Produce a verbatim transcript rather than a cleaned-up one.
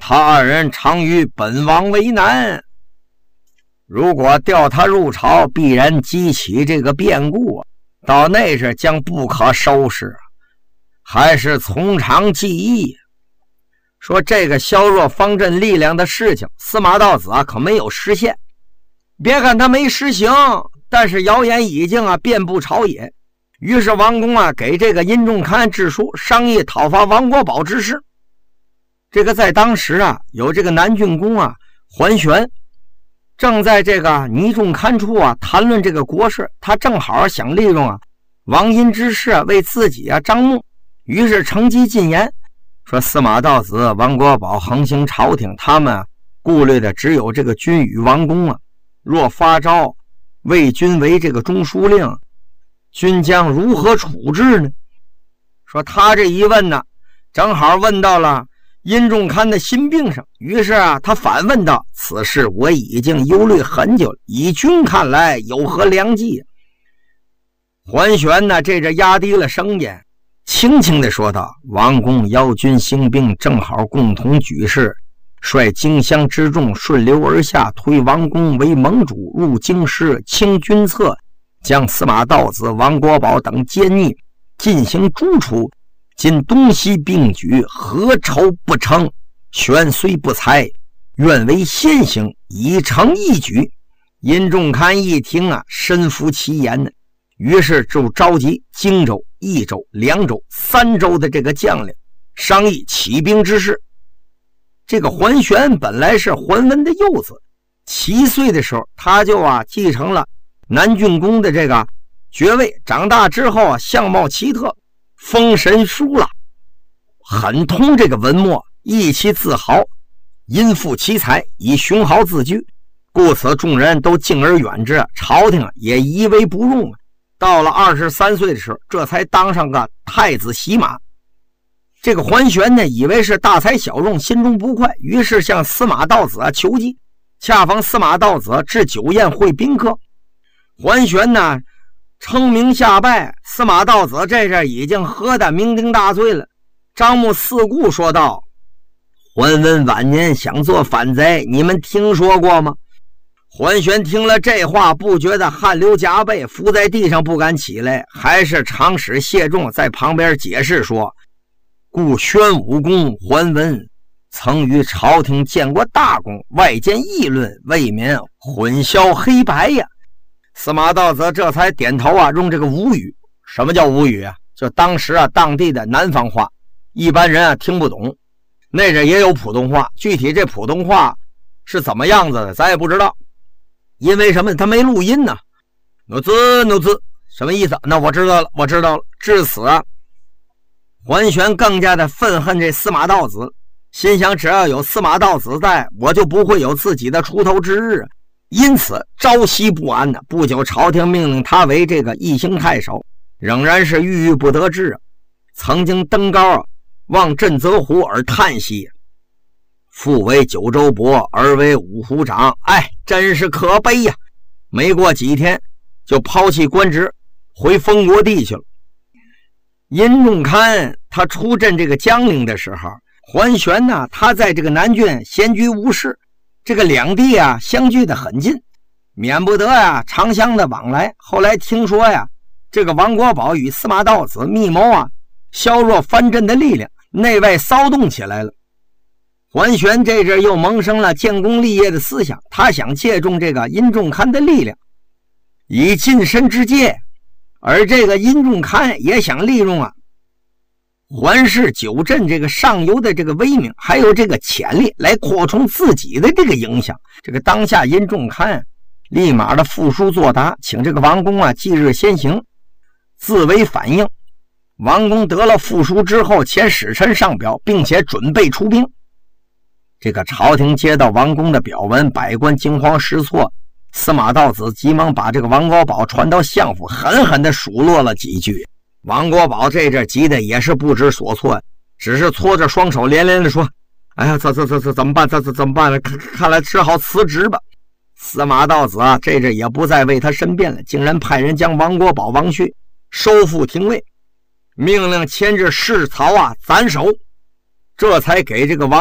他二人常与本王为难。如果调他入朝，必然激起这个变故，到那时将不可收拾，还是从长计议。说这个削弱方阵力量的事情，司马道子啊可没有实现。别看他没实行，但是谣言已经啊遍布朝野。于是王公啊给这个殷仲堪致书，商议讨伐王国宝之事。这个在当时啊，有这个南郡公啊桓玄，正在这个倪仲堪处啊谈论这个国事，他正好想利用啊王殷之事啊为自己啊张目，于是乘机进言说司马道子、王国宝横行朝廷，他们顾虑的只有这个君与王公啊，若发诏魏军为这个中书令，君将如何处置呢？说他这一问呢，正好问到了殷仲堪的心病上，于是啊，他反问道：“此事我已经忧虑很久了，以君看来有何良计？”桓玄呢，这着压低了声音，轻轻地说道：“王公邀君兴兵，正好共同举事，率荆襄之众顺流而下，推王公为盟主，入京师，清君侧，将司马道子、王国宝等奸逆进行诛除。今东西并举，何愁不成？玄虽不才，愿为先行，以成一举。”殷仲堪一听啊，深服其言呢，于是就召集荆州、益州、凉州三州的这个将领，商议起兵之事。这个桓玄本来是桓温的幼子，七岁的时候他就啊继承了南郡公的这个爵位，长大之后啊相貌奇特，风神疏朗，很通这个文墨，意气自豪，因富奇才，以雄豪自居，故此众人都敬而远之，朝廷也夷为不用。到了二十三岁的时候，这才当上个太子洗马。这个桓玄呢，以为是大材小用，心中不快，于是向司马道子啊求计。恰逢司马道子置酒宴会宾客，桓玄呢称名下拜，司马道子这阵已经喝得酩酊大醉了。张目四顾说道：“桓温晚年想做反贼，你们听说过吗？”桓玄听了这话，不觉得汗流浃背，伏在地上不敢起来，还是长史谢仲在旁边解释说：“故宣武公桓温曾于朝廷建过大功，外间议论，未免混淆黑白呀。”司马道子这才点头啊，用这个吴语。什么叫吴语啊？就当时啊当地的南方话，一般人啊听不懂。那阵也有普通话，具体这普通话是怎么样子的咱也不知道，因为什么？他没录音呢。努兹努兹什么意思？那我知道了，我知道了。至此啊，桓玄更加的愤恨这司马道子，心想只要有司马道子在，我就不会有自己的出头之日。因此朝夕不安的。不久朝廷命令他为这个义兴太守，仍然是郁郁不得志。曾经登高望震泽湖而叹息，父为九州伯，儿为五湖长，哎，真是可悲呀！没过几天就抛弃官职，回封国地去了。殷仲堪他出镇这个江陵的时候，桓玄呢，他在这个南郡闲居无事，这个两地啊相距的很近，免不得呀、啊、长相的往来。后来听说呀，这个王国宝与司马道子密谋啊，削弱藩镇的力量，内外骚动起来了。桓玄这阵又萌生了建功立业的思想，他想借重这个殷仲堪的力量，以近身之戒。而这个殷仲堪也想利用啊桓氏九镇这个上游的这个威名，还有这个潜力，来扩充自己的这个影响。这个当下殷仲堪立马的复书作答，请这个王公啊即日先行，自为反应。王公得了复书之后，遣使臣上表，并且准备出兵。这个朝廷接到王公的表文，百官惊慌失措。司马道子急忙把这个王国宝传到相府，狠狠地数落了几句。王国宝这阵急的也是不知所措，只是搓着双手连连的说：“哎呀，这这这这怎么办？这这怎么办呢？看看来只好辞职吧。”司马道子啊，这阵也不再为他申辩了，竟然派人将王国宝、王旭收复廷尉，命令牵制市曹啊斩首，这才给这个王